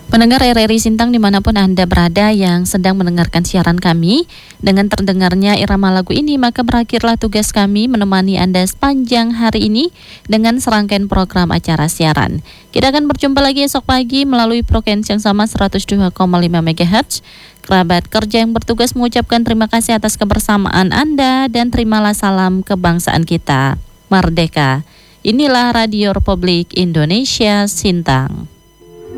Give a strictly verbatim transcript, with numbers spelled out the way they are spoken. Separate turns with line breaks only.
Pendengar R R I Sintang dimanapun Anda berada yang sedang mendengarkan siaran kami, dengan terdengarnya irama lagu ini maka berakhirlah tugas kami menemani Anda sepanjang hari ini dengan serangkaian program acara siaran. Kita akan berjumpa lagi esok pagi melalui frekuensi yang sama seratus dua koma lima megahertz. Kerabat kerja yang bertugas mengucapkan terima kasih atas kebersamaan Anda dan terimalah salam kebangsaan kita, Merdeka. Inilah Radio Republik Indonesia Sintang.